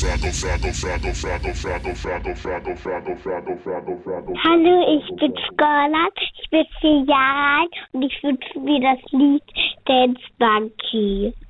Hallo, ich bin Scarlett, ich bin 4 Jahre alt und ich wünsche mir das Lied Dance Monkey.